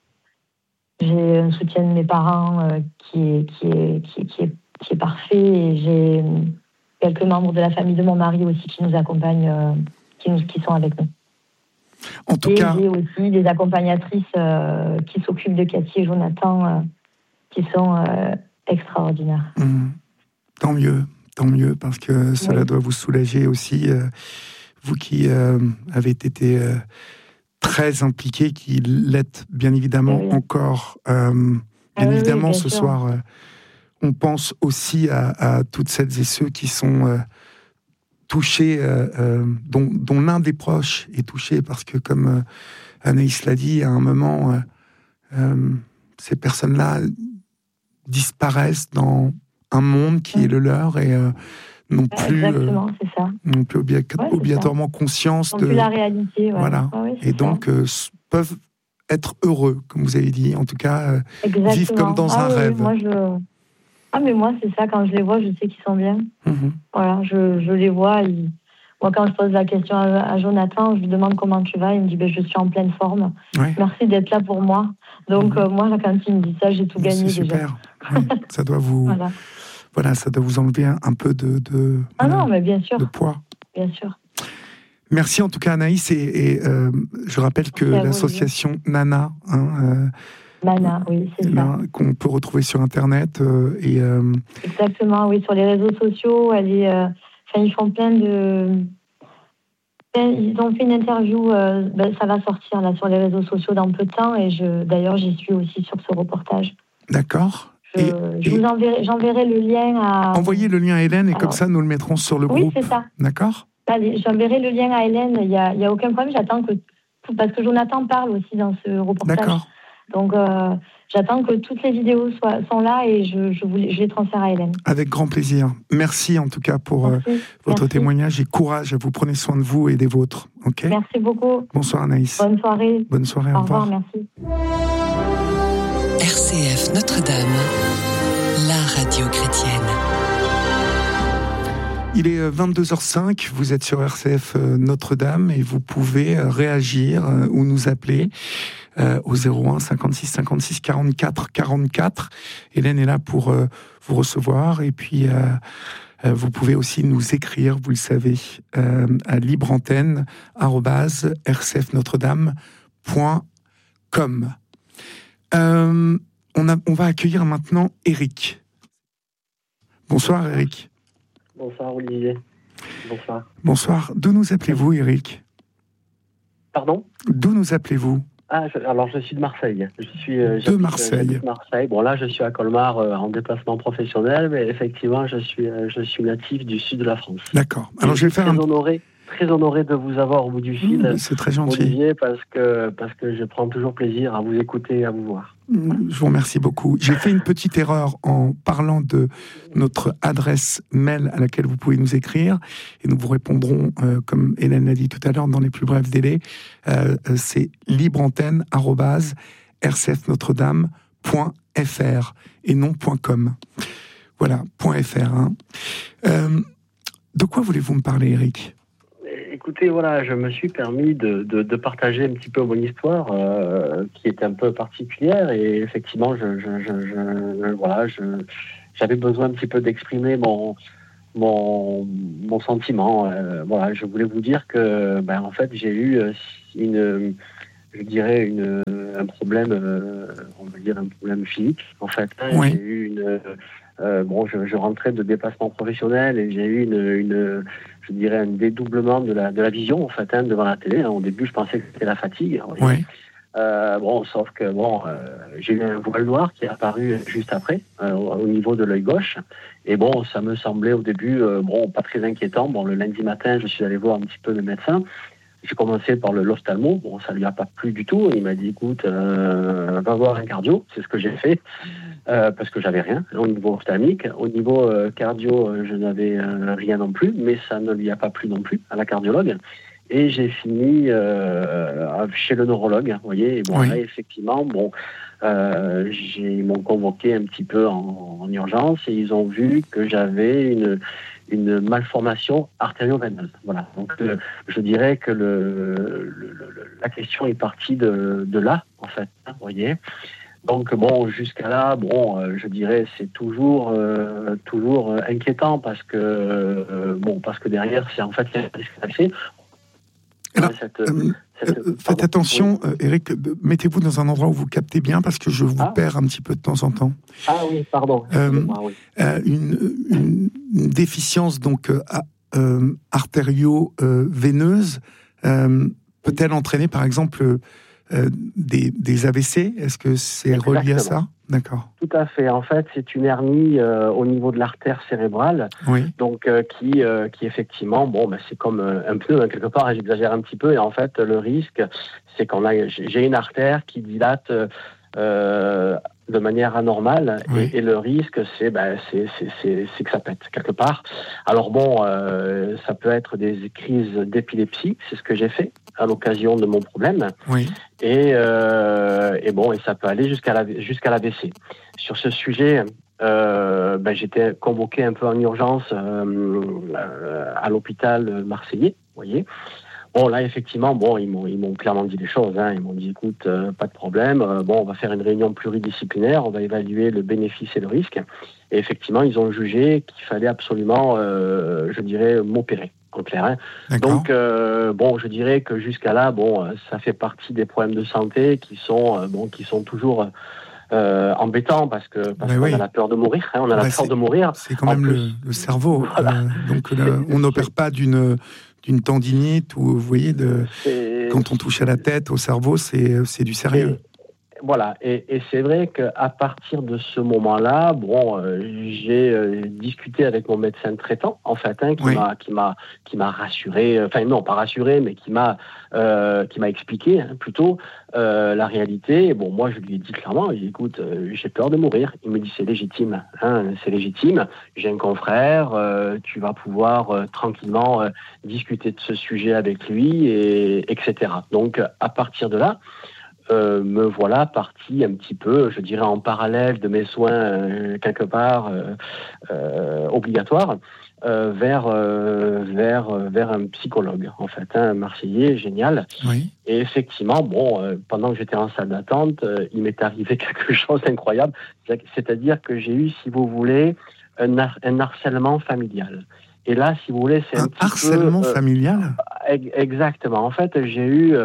j'ai un soutien de mes parents euh, qui, est, qui, est, qui, est, qui, est, qui est parfait. Et j'ai quelques membres de la famille de mon mari aussi qui nous accompagnent, euh, qui, nous, qui sont avec nous. En tout et cas... j'ai aussi des accompagnatrices euh, qui s'occupent de Cathy et Jonathan, euh, qui sont euh, extraordinaires. Mmh. Tant mieux, tant mieux, parce que cela oui. doit vous soulager aussi, euh, vous qui euh, avez été euh, très impliqués, qui l'êtes bien évidemment oui. encore. Euh, bien ah, évidemment, oui, bien ce sûr. soir, euh, on pense aussi à, à toutes celles et ceux qui sont euh, touchés, euh, euh, dont, dont l'un des proches est touché, parce que comme euh, Anaïs l'a dit, à un moment, euh, euh, ces personnes-là disparaissent dans un monde qui mmh. est le leur et euh, n'ont plus, Exactement, euh, c'est ça. n'ont plus obli- ouais, obligatoirement ça. conscience n'ont de plus la réalité. Ouais. Voilà. Ah, oui, et donc euh, peuvent être heureux, comme vous avez dit. En tout cas, euh, vivre comme dans ah, un oui, rêve. Moi, je... Ah, mais moi, c'est ça. Quand je les vois, je sais qu'ils sont bien. Mmh. Voilà, je, je les vois. Ils... Moi, quand je pose la question à, à Jonathan, je lui demande comment tu vas. Il me dit ben, je suis en pleine forme. Ouais. Merci d'être là pour moi. Donc, mmh. euh, moi, quand il me dit ça, j'ai tout c'est gagné super. déjà. Oui, ça doit vous, voilà. voilà, ça doit vous enlever un, un peu de, de, ah voilà, non, mais bien sûr. de poids. Bien sûr. Merci en tout cas, Anaïs. Et, et euh, je rappelle que Merci l'association Nana, hein, euh, Nana, oui, c'est là, ça. Qu'on peut retrouver sur Internet. Euh, et, euh... Exactement, oui, sur les réseaux sociaux. Elle est, euh, enfin, ils font plein de. Ils ont fait une interview, euh, ben, ça va sortir là sur les réseaux sociaux dans peu de temps. Et je, d'ailleurs, j'y suis aussi sur ce reportage. D'accord. Je, et, je vous enverrai, j'enverrai le lien à... Envoyez le lien à Hélène et Alors, comme ça, nous le mettrons sur le oui, groupe. Oui, c'est ça. D'accord. Allez, j'enverrai le lien à Hélène. Il n'y a, y a aucun problème. J'attends que... Parce que Jonathan parle aussi dans ce reportage. D'accord. Donc, euh, j'attends que toutes les vidéos soient, sont là et je, je, vous, je les transfère à Hélène. Avec grand plaisir. Merci en tout cas pour euh, votre Merci. témoignage et courage. Vous prenez soin de vous et des vôtres. Okay. Merci beaucoup. Bonsoir Anaïs. Bonne soirée. Bonne soirée. Au, au revoir. revoir. Merci. R C F Notre-Dame, la radio chrétienne. Il est vingt-deux heures cinq, vous êtes sur R C F Notre-Dame et vous pouvez réagir ou nous appeler au zéro un cinquante-six cinquante-six quarante-quatre quarante-quatre. Hélène est là pour vous recevoir et puis vous pouvez aussi nous écrire, vous le savez, à libreantenne arobase r c f notre dame point com. Euh, on, a, on va accueillir maintenant Eric. Bonsoir Eric. Bonsoir Olivier. Bonsoir. Bonsoir. D'où nous appelez-vous Eric ? Pardon ? D'où nous appelez-vous ? Ah, je, alors je suis de Marseille. Je suis euh, de Marseille. De Marseille. Bon là, je suis à Colmar euh, en déplacement professionnel, mais effectivement, je suis euh, je suis natif du sud de la France. D'accord. Alors je, je vais faire très un honoré, très honoré de vous avoir au bout du fil. Mmh, c'est très gentil. Olivier, parce que parce que je prends toujours plaisir à vous écouter et à vous voir. Je vous remercie beaucoup. J'ai fait une petite erreur en parlant de notre adresse mail à laquelle vous pouvez nous écrire et nous vous répondrons, euh, comme Hélène l'a dit tout à l'heure, dans les plus brefs délais. Euh, c'est libreantenne arobase r c f notre dame point f r et non .com. Voilà, .fr. Hein. Euh, de quoi voulez-vous me parler, Eric ? Écoutez, voilà, je me suis permis de, de, de partager un petit peu mon histoire euh, qui est un peu particulière et effectivement, je, je, je, je, voilà, je, j'avais besoin un petit peu d'exprimer mon, mon, mon sentiment. Euh, voilà, je voulais vous dire que, ben, en fait, j'ai eu une, je dirais, une, un problème, euh, on va dire un problème physique, en fait. Hein, oui. J'ai eu une... Euh, bon, je, je rentrais de déplacement professionnel et j'ai eu une, une, je dirais, un dédoublement de la, de la vision, en fait, hein, devant la télé. Au début, je pensais que c'était la fatigue. Oui. Euh, bon, sauf que bon, euh, j'ai eu un voile noir qui est apparu juste après, euh, au niveau de l'œil gauche. Et bon, ça me semblait au début, euh, bon, pas très inquiétant. Bon, le lundi matin, je suis allé voir un petit peu le médecin. J'ai commencé par le l'ophtalmo. Bon, ça lui a pas plu du tout. Il m'a dit, écoute, euh, va voir un cardio. C'est ce que j'ai fait. Euh, parce que j'avais rien au niveau ophtalmique. Au niveau euh, cardio, euh, je n'avais euh, rien non plus, mais ça ne lui a pas plu non plus à la cardiologue. Et j'ai fini euh, chez le neurologue, vous voyez. Et bon, oui. Là, effectivement, bon, euh, j'ai, ils m'ont convoqué un petit peu en, en urgence et ils ont vu que j'avais une, une malformation artério-veineuse. Voilà. Donc, euh, je dirais que le, le, le, la question est partie de, de là, en fait, hein, vous voyez. Donc bon, jusqu'à là, bon, euh, je dirais c'est toujours, euh, toujours euh, inquiétant parce que euh, bon, parce que derrière c'est en fait il y a un risque d'accès. Alors, cette, euh, cette, euh, faites attention, oui. euh, Eric, mettez-vous dans un endroit où vous captez bien parce que je vous ah. perds un petit peu de temps en temps. Ah oui, pardon. Euh, ah, oui. Euh, une, une, une déficience donc euh, euh, artério-veineuse euh, peut-elle entraîner par exemple Euh, des, des A V C? Est-ce que c'est Exactement. relié à ça? D'accord. Tout à fait. En fait, c'est une hernie euh, au niveau de l'artère cérébrale, oui. donc euh, qui, euh, qui effectivement, bon, ben, c'est comme euh, un pneu hein, quelque part. Hein, j'exagère un petit peu, et en fait, le risque, c'est qu'on a, j'ai une artère qui dilate euh, de manière anormale, oui. et, et le risque, c'est, ben, c'est, c'est, c'est, c'est que ça pète quelque part. Alors bon, euh, ça peut être des crises d'épilepsie, c'est ce que j'ai fait à l'occasion de mon problème. Oui. Et, euh, et bon, et ça peut aller jusqu'à la, jusqu'à l'A V C. Sur ce sujet, euh, ben, j'étais convoqué un peu en urgence euh, à l'hôpital marseillais, vous voyez. Bon, là, effectivement, bon, ils m'ont, ils m'ont clairement dit des choses. Hein. Ils m'ont dit, écoute, euh, pas de problème. Euh, bon, on va faire une réunion pluridisciplinaire. On va évaluer le bénéfice et le risque. Et effectivement, ils ont jugé qu'il fallait absolument, euh, je dirais, m'opérer. En clair, hein. Donc, euh, bon, je dirais que jusqu'à là, bon, ça fait partie des problèmes de santé qui sont, euh, bon, qui sont toujours euh, embêtants parce que parce qu'on oui. a la peur de mourir. Hein, on a ouais, la peur de mourir. C'est quand en même plus, le, le cerveau. Voilà. Euh, donc, là, on n'opère pas d'une d'une tendinite ou vous voyez, de c'est... quand on touche à la tête, au cerveau, c'est c'est du sérieux. Et... Voilà, et, et c'est vrai qu'à partir de ce moment-là, bon, euh, j'ai euh, discuté avec mon médecin traitant, en fait, hein, qui oui. m'a, qui m'a, qui m'a rassuré, enfin non, pas rassuré, mais qui m'a, euh, qui m'a expliqué hein, plutôt euh, la réalité. Et bon, moi, je lui ai dit clairement, il dit, écoute, euh, j'ai peur de mourir. Il me dit, c'est légitime, hein, c'est légitime. J'ai un confrère, euh, tu vas pouvoir euh, tranquillement euh, discuter de ce sujet avec lui, et etc. Donc, à partir de là. Euh, me voilà parti un petit peu, je dirais en parallèle de mes soins euh, quelque part euh, euh, obligatoires euh, vers euh, vers vers un psychologue en fait, hein, un Marseillais génial. Oui. Et effectivement, bon, euh, pendant que j'étais en salle d'attente, euh, il m'est arrivé quelque chose d'incroyable, c'est-à-dire que j'ai eu, si vous voulez, un, har- un harcèlement familial. Et là, si vous voulez, c'est un, un petit harcèlement peu, euh, familial. Exactement. En fait, j'ai eu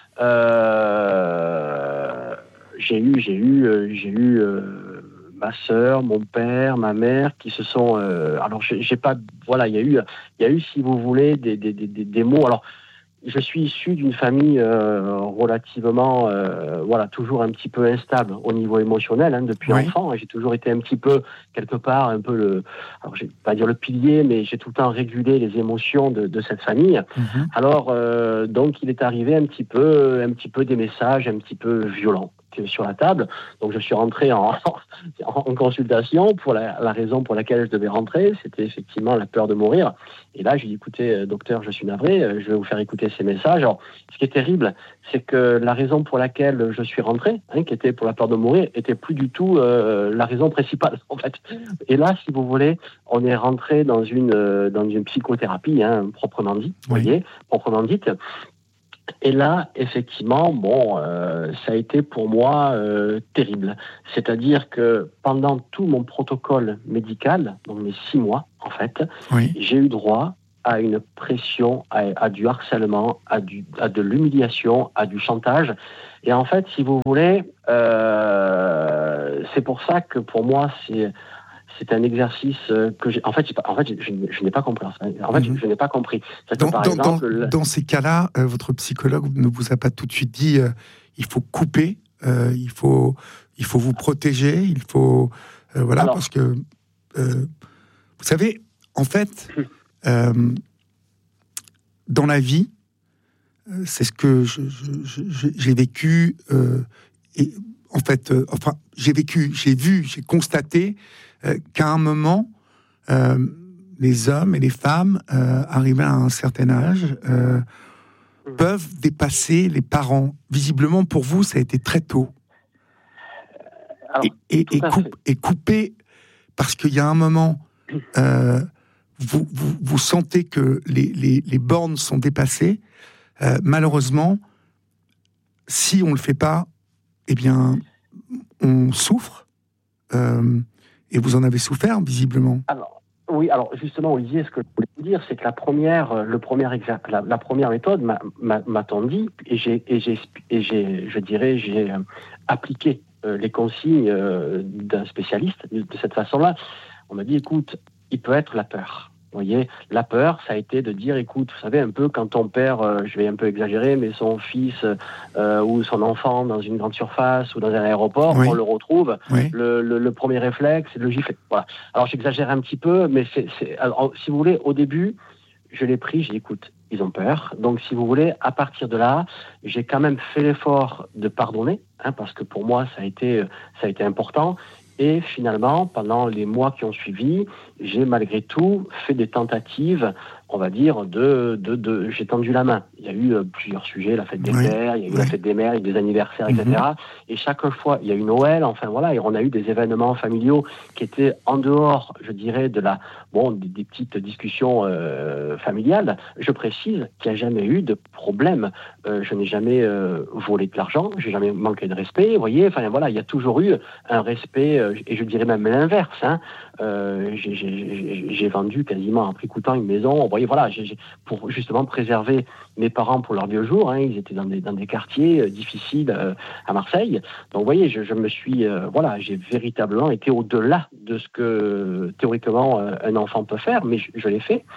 Euh, j'ai eu, j'ai eu, euh, j'ai eu euh, ma sœur, mon père, ma mère qui se sont. Euh, alors, j'ai, j'ai pas. Voilà, il y a eu, il y a eu, si vous voulez, des, des, des, des mots. Alors, je suis issu d'une famille euh, relativement, euh, voilà, toujours un petit peu instable au niveau émotionnel hein, depuis oui. enfant. J'ai toujours été un petit peu quelque part, un peu le, alors je vais pas dire le pilier, mais j'ai tout le temps régulé les émotions de, de cette famille. Mm-hmm. Alors euh, donc il est arrivé un petit peu, un petit peu des messages un petit peu violents était sur la table. Donc je suis rentré en, en consultation pour la, la raison pour laquelle je devais rentrer, c'était effectivement la peur de mourir. Et là, j'ai dit, écoutez, docteur, je suis navré, je vais vous faire écouter ces messages. Alors, ce qui est terrible, c'est que la raison pour laquelle je suis rentré, hein, qui était pour la peur de mourir, était plus du tout euh, la raison principale, en fait. Et là, si vous voulez, on est rentré dans une, euh, dans une psychothérapie, hein, proprement dit, vous oui. voyez, proprement dite. Et là, effectivement, bon, euh, ça a été pour moi euh, terrible. C'est-à-dire que pendant tout mon protocole médical, donc mes six mois, en fait, oui. j'ai eu droit à une pression, à, à du harcèlement, à, du, à de l'humiliation, à du chantage. Et en fait, si vous voulez, euh, c'est pour ça que pour moi, c'est... C'est un exercice que j'ai. En fait, pas, en fait, je, je, je n'ai pas compris. En fait, mm-hmm. je, je n'ai pas compris. Dans, par dans, exemple, dans, dans ces cas-là, euh, votre psychologue ne vous a pas tout de suite dit euh, il faut couper, euh, il faut, il faut vous protéger, il faut, euh, voilà, Alors, parce que euh, vous savez, en fait, euh, dans la vie, euh, c'est ce que je, je, je, j'ai vécu. Euh, et en fait, euh, enfin, j'ai vécu, j'ai vu, j'ai constaté. Euh, qu'à un moment, euh, les hommes et les femmes, euh, arrivés à un certain âge, euh, mmh. peuvent dépasser les parents. Visiblement, pour vous, ça a été très tôt. Alors, et, et, et, coupe, et couper, parce qu'il y a un moment, euh, vous, vous, vous sentez que les, les, les bornes sont dépassées. Euh, malheureusement, si on ne le fait pas, eh bien, on souffre. Euh, Et vous en avez souffert, visiblement. Alors, oui, alors justement, Olivier, ce que je voulais vous dire, c'est que la première, le premier exact, la, la première méthode m'a, m'a, m'a-t-on dit, et j'ai, et j'ai, et j'ai, je dirais, j'ai euh, appliqué euh, les consignes euh, d'un spécialiste de, de cette façon-là. On m'a dit, écoute, il peut être la peur. Vous voyez, la peur, ça a été de dire, écoute, vous savez, un peu quand on perd, euh, je vais un peu exagérer, mais son fils euh, ou son enfant dans une grande surface ou dans un aéroport, oui. on le retrouve, oui. le, le, le premier réflexe, c'est de le gifler. Voilà. Alors, j'exagère un petit peu, mais c'est, c'est, alors, si vous voulez, au début, je l'ai pris, j'ai dit, écoute, ils ont peur. Donc, si vous voulez, à partir de là, j'ai quand même fait l'effort de pardonner, hein, parce que pour moi, ça a été, ça a été important. Et finalement, pendant les mois qui ont suivi, j'ai malgré tout fait des tentatives, on va dire, de, de, de j'ai tendu la main. Il y a eu euh, plusieurs sujets, la fête des oui. pères, il y a eu oui. la fête des mères, il y a eu des anniversaires, mm-hmm. et cetera. Et chaque fois, il y a eu Noël, enfin voilà, et on a eu des événements familiaux qui étaient en dehors, je dirais, de la, bon, des, des petites discussions euh, familiales. Je précise qu'il n'y a jamais eu de problème. Euh, je n'ai jamais euh, volé de l'argent, j'ai jamais manqué de respect, vous voyez, enfin voilà, il y a toujours eu un respect, euh, et je dirais même l'inverse, hein. Euh, j'ai, j'ai, j'ai vendu quasiment à prix coûtant une maison. Vous voyez, voilà, j'ai, j'ai, pour justement préserver mes parents pour leur vieux jour. Hein, ils étaient dans des, dans des quartiers euh, difficiles euh, à Marseille. Donc, vous voyez, je, je me suis, euh, voilà, j'ai véritablement été au-delà de ce que théoriquement euh, un enfant peut faire, mais je, je l'ai fait.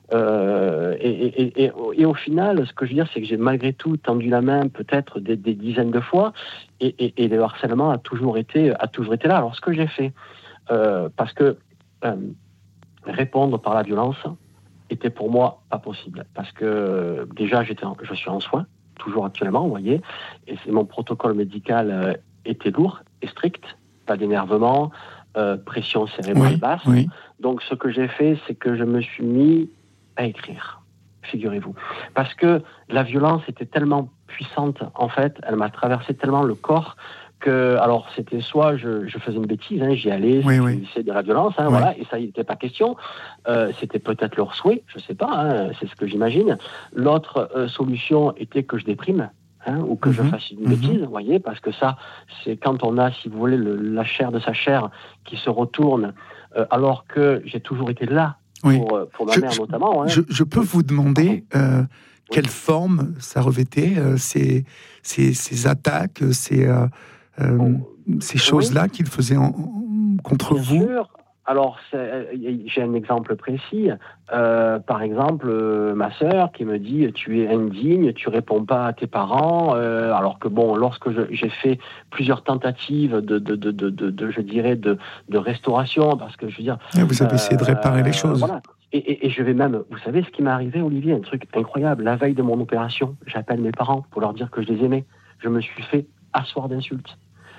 Euh, et, et, et, et au final, ce que je veux dire, c'est que j'ai malgré tout tendu la main peut-être des, des dizaines de fois, et, et, et le harcèlement a toujours été, a toujours été là. Alors, ce que j'ai fait. Euh, parce que euh, répondre par la violence était pour moi pas possible. Parce que euh, déjà, j'étais en, je suis en soins, toujours actuellement, vous voyez, et c'est, mon protocole médical euh, était lourd et strict, pas d'énervement, euh, pression cérébrale oui, basse. Oui. Donc, ce que j'ai fait, c'est que je me suis mis à écrire, figurez-vous. Parce que la violence était tellement puissante, en fait, elle m'a traversé tellement le corps que, alors, c'était soit je, je faisais une bêtise, hein, j'y allais, oui, oui. c'est de la violence, hein, oui. voilà, et ça, il n'était pas question. Euh, c'était peut-être leur souhait, je ne sais pas, hein, c'est ce que j'imagine. L'autre euh, solution était que je déprime, hein, ou que mm-hmm. je fasse une bêtise, mm-hmm. vous voyez, parce que ça, c'est quand on a, si vous voulez, le, la chair de sa chair qui se retourne, euh, alors que j'ai toujours été là, oui. pour, pour ma je, mère notamment. Hein. Je, je peux vous demander... Euh, quelle oui. forme ça revêtait, euh, ces, ces, ces attaques, ces... Euh, Euh, ces choses-là oui. qu'il faisait en, en, contre Bien vous sûr. Alors, c'est, j'ai un exemple précis. Euh, par exemple, euh, ma sœur qui me dit « tu es indigne, tu réponds pas à tes parents euh, », alors que bon, lorsque je, j'ai fait plusieurs tentatives de, de, de, de, de, de je dirais, de, de restauration, parce que je veux dire... Et vous avez euh, essayé de réparer les choses. Voilà. Et, et, et je vais même... Vous savez ce qui m'est arrivé, Olivier, un truc incroyable. La veille de mon opération, j'appelle mes parents pour leur dire que je les aimais. Je me suis fait asseoir d'insultes.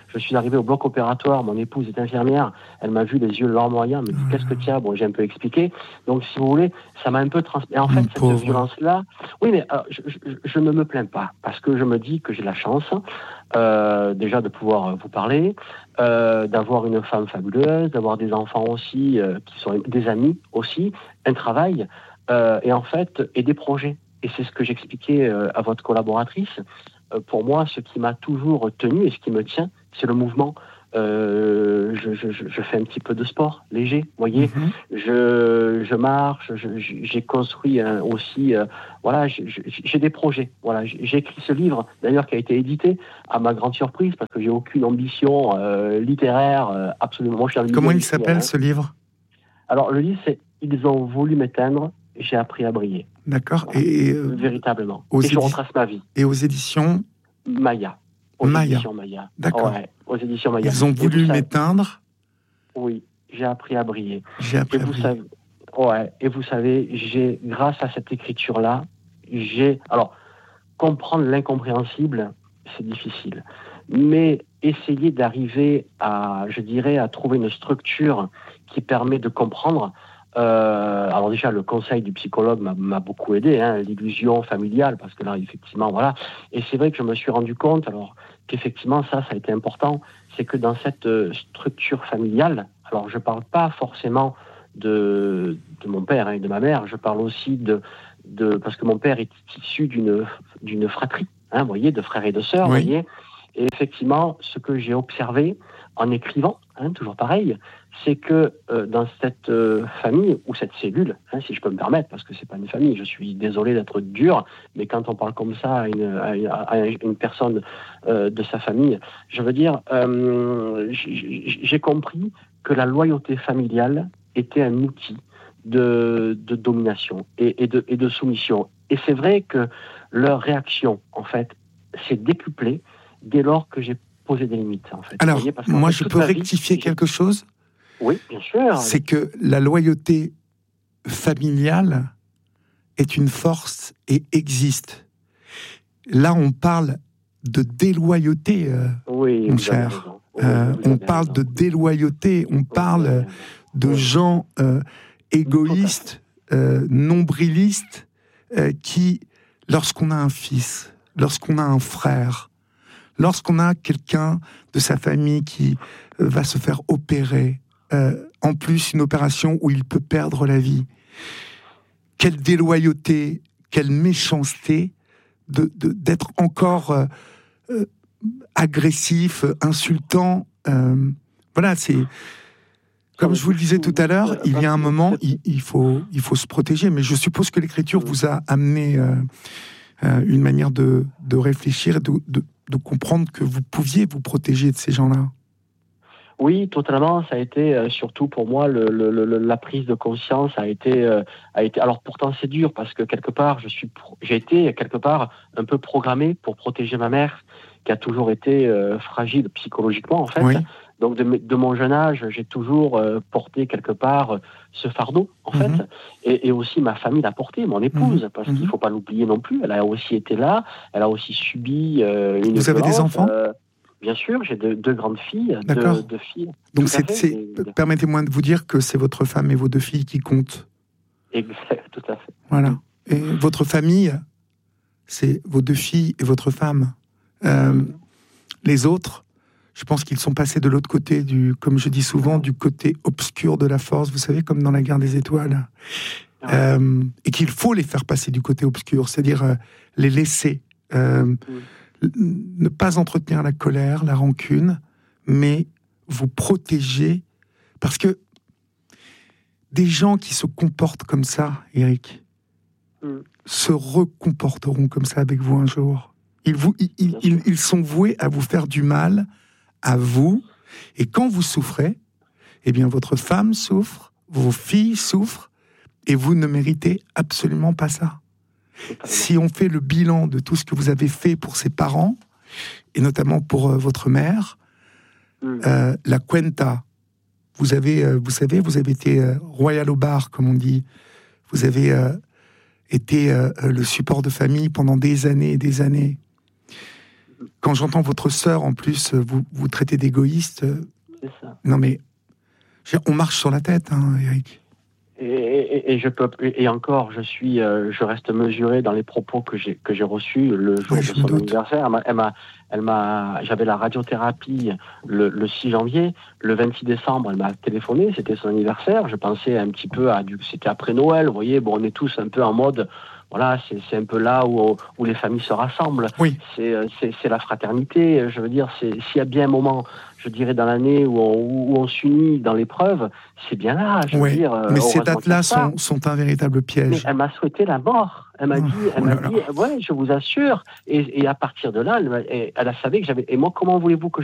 Je suis arrivé au bloc opératoire, mon épouse est infirmière, elle m'a vu les yeux larmoyants, mais qu'est-ce que tu as? Bon, j'ai un peu expliqué. Donc, si vous voulez, ça m'a un peu transmis. En fait, cette violence-là, oui, mais euh, je, je, je ne me plains pas, parce que je me dis que j'ai la chance, euh, déjà, de pouvoir vous parler, euh, d'avoir une femme fabuleuse, d'avoir des enfants aussi, euh, qui sont des amis aussi, un travail, euh, et en fait, et des projets. Et c'est ce que j'expliquais euh, à votre collaboratrice. Euh, pour moi, ce qui m'a toujours tenu et ce qui me tient, c'est le mouvement. Euh, je, je, je fais un petit peu de sport léger, vous voyez. Mm-hmm. Je, je marche, je, j'ai construit un, aussi, euh, voilà, j'ai, j'ai des projets. Voilà, j'ai écrit ce livre, d'ailleurs, qui a été édité à ma grande surprise, parce que j'ai aucune ambition euh, littéraire, euh, absolument. Moi, je suis Comment il s'appelle, hein. ce livre? Alors, le livre, c'est « Ils ont voulu m'éteindre, j'ai appris à briller ». D'accord. Voilà. Et euh, véritablement. Et édi- je retrace ma vie. Et aux éditions Maya. Aux Maya. éditions Maya. D'accord. Ouais, aux éditions Maya. Ils ont voulu m'éteindre. Oui, j'ai appris à briller. J'ai appris et à vous briller. Savez, ouais, et vous savez, j'ai, grâce à cette écriture-là, j'ai... Alors, comprendre l'incompréhensible, c'est difficile. Mais essayer d'arriver à, je dirais, à trouver une structure qui permet de comprendre... Euh, alors déjà, le conseil du psychologue m'a, m'a beaucoup aidé, hein, l'illusion familiale, parce que là, effectivement, voilà. Et c'est vrai que je me suis rendu compte, alors qu'effectivement, ça, ça a été important, c'est que dans cette euh, structure familiale, alors je parle pas forcément de, de mon père hein, et de ma mère, je parle aussi de, de parce que mon père est issu d'une, d'une fratrie, hein, vous voyez, de frères et de sœurs, vous oui. voyez. Et effectivement, ce que j'ai observé en écrivant, hein, toujours pareil, c'est que euh, dans cette euh, famille, ou cette cellule, hein, si je peux me permettre, parce que c'est pas une famille, je suis désolé d'être dur, mais quand on parle comme ça à une, à une personne euh, de sa famille, je veux dire, euh, j'ai compris que la loyauté familiale était un outil de, de domination et, et, de, et de soumission. Et c'est vrai que leur réaction, en fait, s'est décuplée dès lors que j'ai posé des limites, en fait. Alors, voyez, parce moi, fait, je peux rectifier vie, quelque chose. Oui, bien sûr. C'est que la loyauté familiale est une force et existe. Là, on parle de déloyauté, euh, oui, mon cher. Oui, euh, on parle raison. de déloyauté, on parle oui, de oui. gens euh, égoïstes, euh, nombrilistes, euh, qui, lorsqu'on a un fils, lorsqu'on a un frère, lorsqu'on a quelqu'un de sa famille qui euh, va se faire opérer, euh, en plus une opération où il peut perdre la vie, quelle déloyauté, quelle méchanceté de, de, d'être encore euh, euh, agressif, insultant. Euh, voilà, c'est... Comme je vous le disais tout à l'heure, il y a un moment, il, il, faut, il faut se protéger. Mais je suppose que l'écriture vous a amené euh, euh, une manière de, de réfléchir et de, de, de comprendre que vous pouviez vous protéger de ces gens-là. Oui, totalement. Ça a été euh, surtout pour moi le, le, le, la prise de conscience a été euh, a été. Alors pourtant c'est dur parce que quelque part je suis pro... j'ai été quelque part un peu programmé pour protéger ma mère qui a toujours été euh, fragile psychologiquement en fait. Oui. Donc de, de mon jeune âge j'ai toujours euh, porté quelque part euh, ce fardeau en mm-hmm. fait et, et aussi ma famille l'a porté, mon épouse mm-hmm. parce qu'il faut pas l'oublier non plus. Elle a aussi été là, elle a aussi subi euh, une. Vous avez des enfants? euh, Bien sûr, j'ai deux, deux grandes filles, deux, deux filles. Donc, c'est, c'est, et... permettez-moi de vous dire que c'est votre femme et vos deux filles qui comptent. Exact, tout à fait. Voilà. Et votre famille, c'est vos deux filles et votre femme. Euh, mmh. Les autres, je pense qu'ils sont passés de l'autre côté, du, comme je dis souvent, du côté obscur de la force, vous savez, comme dans la guerre des étoiles. Ah. Euh, et qu'il faut les faire passer du côté obscur, c'est-à-dire euh, les laisser... Euh, mmh. Ne pas entretenir la colère, la rancune, mais vous protéger. Parce que des gens qui se comportent comme ça, Eric, mm. se recomporteront comme ça avec vous un jour. Ils, vous, ils, ils, ils, ils sont voués à vous faire du mal, à vous. Et quand vous souffrez, eh bien votre femme souffre, vos filles souffrent, et vous ne méritez absolument pas ça. Si on fait le bilan de tout ce que vous avez fait pour ses parents, et notamment pour euh, votre mère, mmh. euh, la cuenta, vous avez, euh, vous savez, vous avez été euh, royal au bar, comme on dit. Vous avez euh, été euh, le support de famille pendant des années et des années. quand j'entends votre sœur, en plus, vous, vous traitez d'égoïste. C'est ça. Non, mais on marche sur la tête, hein, Eric. Et, et, et je peux et encore, je suis, euh, je reste mesuré dans les propos que j'ai que j'ai reçus le jour oui, de son anniversaire. Elle m'a, elle m'a, elle m'a, j'avais la radiothérapie le, le six janvier, le vingt-six décembre, elle m'a téléphoné, c'était son anniversaire. Je pensais un petit peu à du, c'était après Noël, vous voyez. Bon, on est tous un peu en mode. Voilà, c'est, c'est un peu là où, où les familles se rassemblent. Oui. C'est, c'est, c'est la fraternité. Je veux dire, c'est, s'il y a bien un moment, je dirais, dans l'année où on, où on s'unit dans l'épreuve, c'est bien là. Je oui. veux dire, mais ces dates-là sont, sont un véritable piège. Mais elle m'a souhaité la mort. Elle m'a oh, dit, elle oh m'a là dit, là. ouais, je vous assure. Et, et à partir de là, elle, elle, elle a savait que j'avais. Et moi, comment voulez-vous que je